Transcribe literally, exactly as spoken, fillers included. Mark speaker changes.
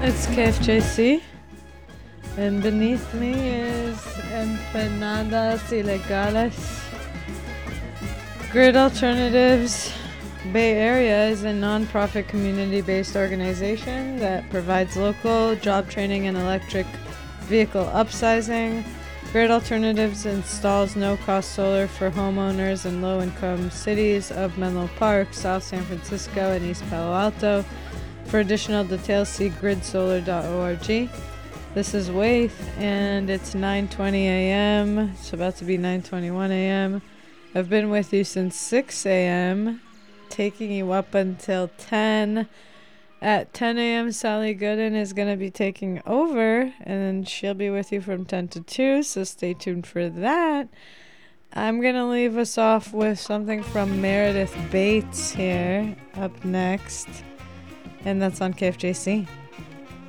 Speaker 1: It's K F J C, and beneath me is Empanadas Ilegales. Grid Alternatives Bay Area is a non-profit community-based organization that provides local job training and electric vehicle upsizing. Grid Alternatives installs no-cost solar for homeowners in low-income cities of Menlo Park, South San Francisco, and East Palo Alto. For additional details, see grid solar dot org. This is Waith, and it's nine twenty a.m. It's about to be nine twenty-one a.m. I've been with you since six a.m., taking you up until ten. At ten a.m., Sally Gooden is going to be taking over, and she'll be with you from ten to two, so stay tuned for that. I'm going to leave us off with something from Meredith Bates here up next, and that's on K F J C.